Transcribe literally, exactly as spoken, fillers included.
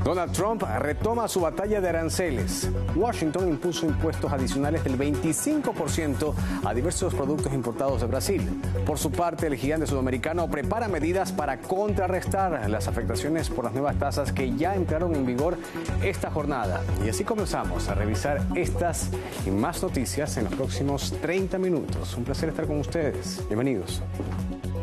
Donald Trump retoma su batalla de aranceles. Washington impuso impuestos adicionales del veinticinco por ciento a diversos productos importados de Brasil. Por su parte, el gigante sudamericano prepara medidas para contrarrestar las afectaciones por las nuevas tasas que ya entraron en vigor esta jornada. Y así comenzamos a revisar estas y más noticias en los próximos treinta minutos. Un placer estar con ustedes. Bienvenidos.